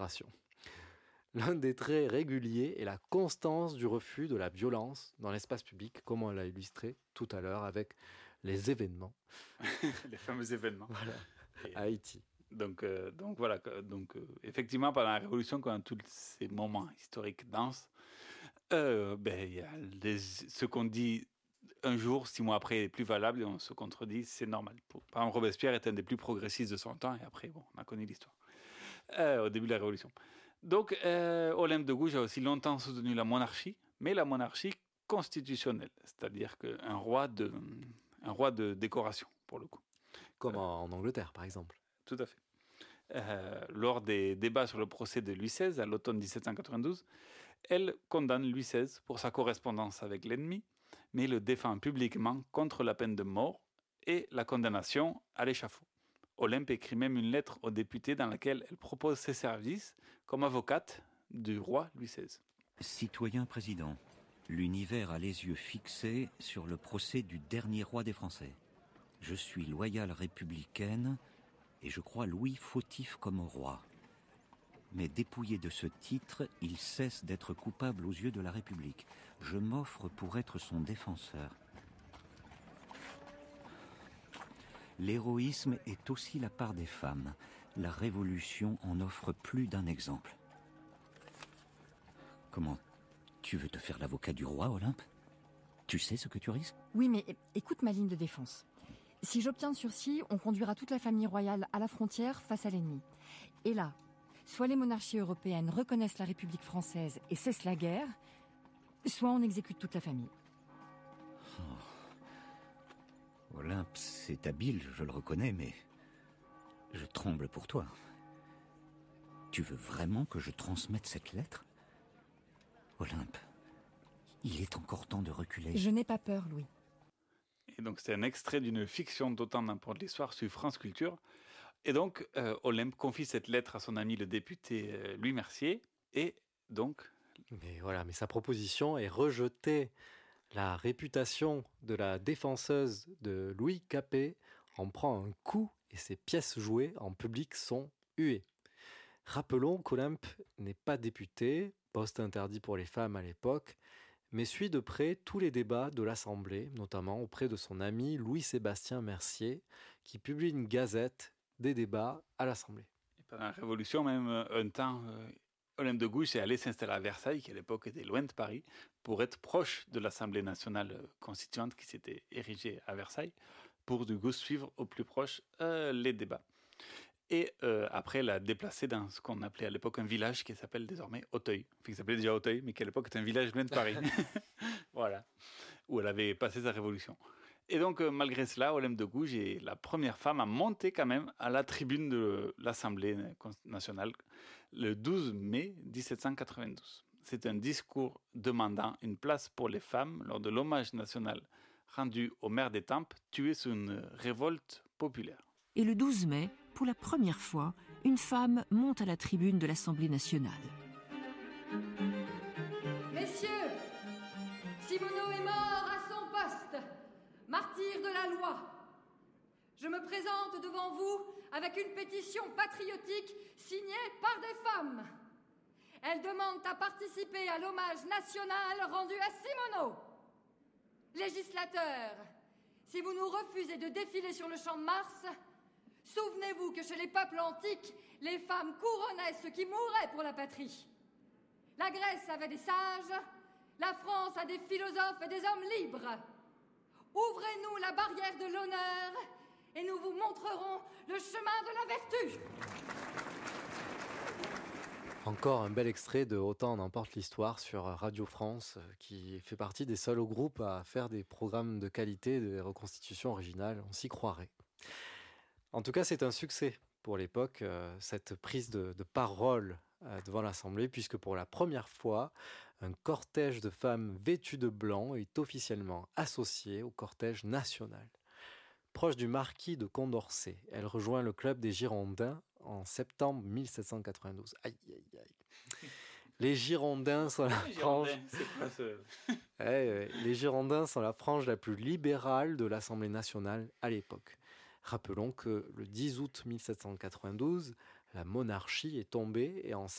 modération. L'un des traits réguliers est la constance du refus de la violence dans l'espace public, comme on l'a illustré tout à l'heure avec les événements. Les fameux événements. Voilà, Et à Haïti. donc voilà. Donc, effectivement, pendant la Révolution, quand tous ces moments historiques dansent, il y a ce qu'on dit un jour, 6 mois après, est plus valable et on se contredit, c'est normal. Par exemple, Robespierre est un des plus progressistes de son temps et après, bon, on a connu l'histoire. Au début de la Révolution. Donc, Olympe de Gouges a aussi longtemps soutenu la monarchie, mais la monarchie constitutionnelle, c'est-à-dire un roi de décoration, pour le coup. Comme en Angleterre, par exemple. Tout à fait. Lors des débats sur le procès de Louis XVI à l'automne 1792, elle condamne Louis XVI pour sa correspondance avec l'ennemi, mais le défend publiquement contre la peine de mort et la condamnation à l'échafaud. Olympe écrit même une lettre aux députés dans laquelle elle propose ses services comme avocate du roi Louis XVI. Citoyen président, l'univers a les yeux fixés sur le procès du dernier roi des Français. Je suis loyale républicaine et je crois Louis fautif comme roi. Mais dépouillé de ce titre, il cesse d'être coupable aux yeux de la République. Je m'offre pour être son défenseur. L'héroïsme est aussi la part des femmes. La Révolution en offre plus d'un exemple. Comment? Tu veux te faire l'avocat du roi, Olympe? Tu sais ce que tu risques? Oui, mais écoute ma ligne de défense. Si j'obtiens le sursis, on conduira toute la famille royale à la frontière face à l'ennemi. Et là, soit les monarchies européennes reconnaissent la République française et cessent la guerre, soit on exécute toute la famille. Oh. Olympe, c'est habile, je le reconnais, mais je tremble pour toi. Tu veux vraiment que je transmette cette lettre? Olympe, il est encore temps de reculer. Je n'ai pas peur, Louis. Et donc, c'est un extrait d'une fiction d'Autant n'importe l'histoire sur France Culture. Et donc, Olympe confie cette lettre à son ami le député Louis Mercier. Et donc... Mais sa proposition est rejetée. La réputation de la défenseuse de Louis Capet en prend un coup et ses pièces jouées en public sont huées. Rappelons qu'Olympe n'est pas députée, poste interdit pour les femmes à l'époque, mais suit de près tous les débats de l'Assemblée, notamment auprès de son ami Louis-Sébastien Mercier, qui publie une gazette des débats à l'Assemblée. Et pendant la Révolution, même un temps... Olympe de Gouges est allée s'installer à Versailles, qui à l'époque était loin de Paris, pour être proche de l'Assemblée nationale constituante qui s'était érigée à Versailles, pour du coup suivre au plus proche les débats. Et après, elle a déplacé dans ce qu'on appelait à l'époque un village qui s'appelle désormais Auteuil. Enfin, qui s'appelait déjà Auteuil, mais qui à l'époque était un village loin de Paris. Voilà, où elle avait passé sa révolution. Et donc, malgré cela, Olympe de Gouges est la première femme à monter quand même à la tribune de l'Assemblée nationale le 12 mai 1792. C'est un discours demandant une place pour les femmes lors de l'hommage national rendu au maire d'Étampes, tué sous une révolte populaire. Et le 12 mai, pour la première fois, une femme monte à la tribune de l'Assemblée nationale. Messieurs, Simoneau est mort à son poste. Martyr de la loi, je me présente devant vous avec une pétition patriotique signée par des femmes. Elles demandent à participer à l'hommage national rendu à Simoneau. Législateurs, si vous nous refusez de défiler sur le champ de Mars, souvenez-vous que chez les peuples antiques, les femmes couronnaient ceux qui mouraient pour la patrie. La Grèce avait des sages, la France a des philosophes et des hommes libres. Ouvrez-nous la barrière de l'honneur et nous vous montrerons le chemin de la vertu. Encore un bel extrait de Autant n'emporte l'histoire sur Radio France, qui fait partie des seuls groupes à faire des programmes de qualité, des reconstitutions originales, on s'y croirait. En tout cas, c'est un succès pour l'époque, cette prise de parole devant l'Assemblée, puisque pour la première fois, un cortège de femmes vêtues de blanc est officiellement associé au cortège national. Proche du marquis de Condorcet, elle rejoint le club des Girondins en septembre 1792. Aïe, aïe, aïe. Les Girondins sont la frange... Les Girondins sont la frange la plus libérale de l'Assemblée nationale à l'époque. Rappelons que le 10 août 1792, la monarchie est tombée et en